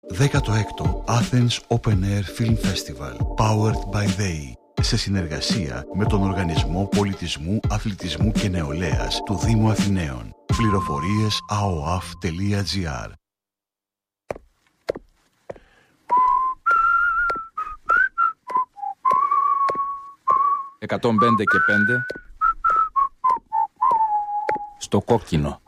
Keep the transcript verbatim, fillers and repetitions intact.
δέκατο έκτο Athens Open Air Film Festival Powered by They, σε συνεργασία με τον Οργανισμό Πολιτισμού, Αθλητισμού και Νεολαίας του Δήμου Αθηναίων. Πληροφορίες a o a f τελεία g r. εκατόν πέντε και πέντε στο κόκκινο.